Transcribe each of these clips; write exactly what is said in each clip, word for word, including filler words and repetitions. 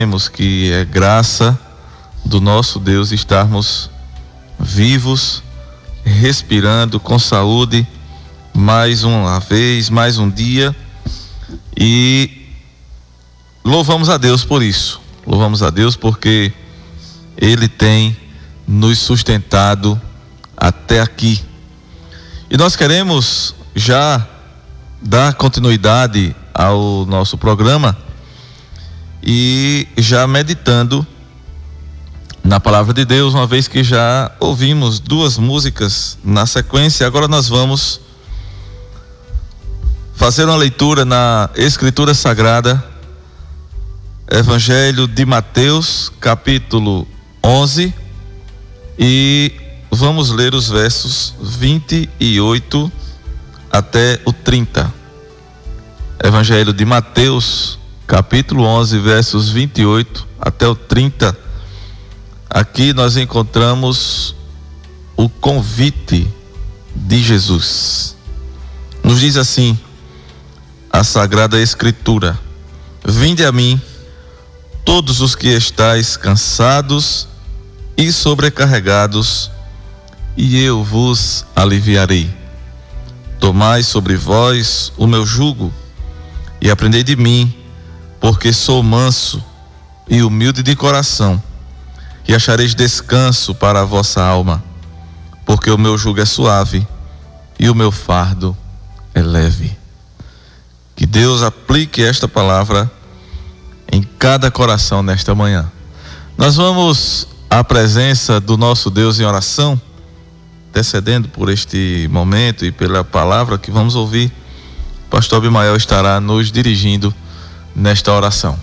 Temos que é graça do nosso Deus estarmos vivos, respirando com saúde, mais uma vez, mais um dia, e louvamos a Deus por isso. Louvamos a Deus porque Ele tem nos sustentado até aqui. E nós queremos já dar continuidade ao nosso programa e já meditando na palavra de Deus, uma vez que já ouvimos duas músicas na sequência. Agora nós vamos fazer uma leitura na Escritura Sagrada, Evangelho de Mateus, capítulo onze, e vamos ler os versos vinte e oito até o trinta. Evangelho de Mateus, capítulo onze, versos vinte e oito até o trinta. Aqui nós encontramos o convite de Jesus. Nos diz assim a Sagrada Escritura: vinde a mim, todos os que estáis cansados e sobrecarregados, e eu vos aliviarei. Tomai sobre vós o meu jugo e aprendei de mim, porque sou manso e humilde de coração, e achareis descanso para a vossa alma, porque o meu jugo é suave e o meu fardo é leve. Que Deus aplique esta palavra em cada coração nesta manhã. Nós vamos à presença do nosso Deus em oração, intercedendo por este momento e pela palavra que vamos ouvir. O pastor Abimael estará nos dirigindo nesta oração.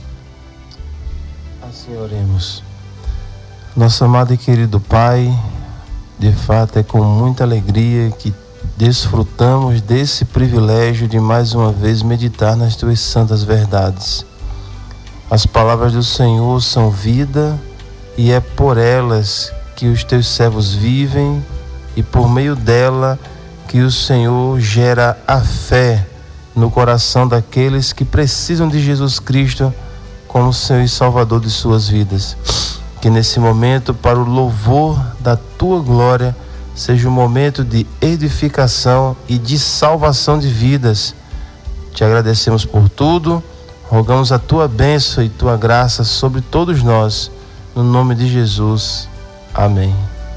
Assim oremos. Nosso amado e querido Pai, de fato é com muita alegria que desfrutamos desse privilégio de mais uma vez meditar nas tuas santas verdades. As palavras do Senhor são vida, e é por elas que os teus servos vivem, e por meio dela que o Senhor gera a fé no coração daqueles que precisam de Jesus Cristo como Senhor e Salvador de suas vidas. Que nesse momento, para o louvor da tua glória, seja um momento de edificação e de salvação de vidas. Te agradecemos por tudo, rogamos a tua bênção e tua graça sobre todos nós, no nome de Jesus. Amém.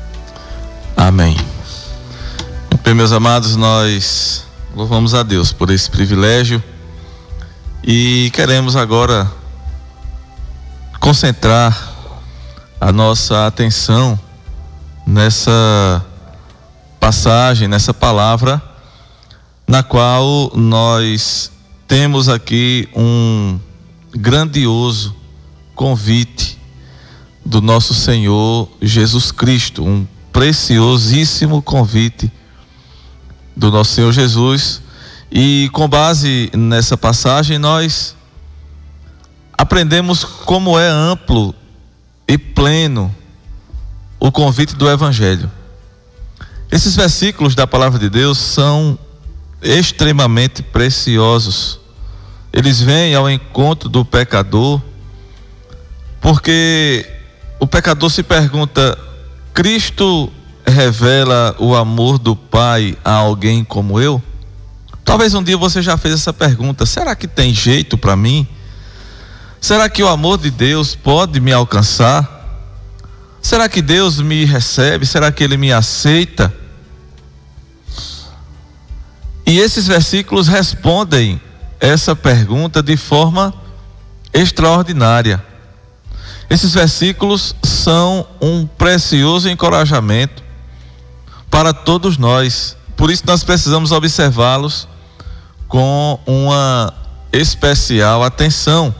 Amém. Bem, meus amados, nós louvamos a Deus por esse privilégio e queremos agora concentrar a nossa atenção nessa passagem, nessa palavra, na qual nós temos aqui um grandioso convite do nosso Senhor Jesus Cristo, um preciosíssimo convite do nosso Senhor Jesus. E com base nessa passagem nós aprendemos como é amplo e pleno o convite do Evangelho. Esses versículos da palavra de Deus são extremamente preciosos. Eles vêm ao encontro do pecador, porque o pecador se pergunta: Cristo revela o amor do Pai a alguém como eu? Talvez um dia você já fez essa pergunta: será que tem jeito para mim? Será que o amor de Deus pode me alcançar? Será que Deus me recebe? Será que Ele me aceita? E esses versículos respondem essa pergunta de forma extraordinária. Esses versículos são um precioso encorajamento para todos nós. Por isso nós precisamos observá-los com uma especial atenção.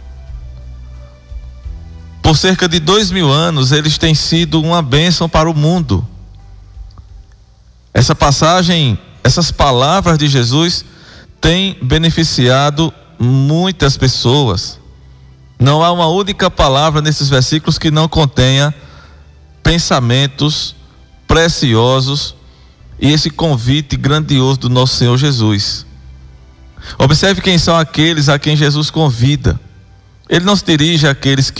Por cerca de dois mil anos, eles têm sido uma bênção para o mundo. Essa passagem, essas palavras de Jesus têm beneficiado muitas pessoas. Não há uma única palavra nesses versículos que não contenha pensamentos preciosos e esse convite grandioso do nosso Senhor Jesus. Observe quem são aqueles a quem Jesus convida. Ele não se dirige àqueles que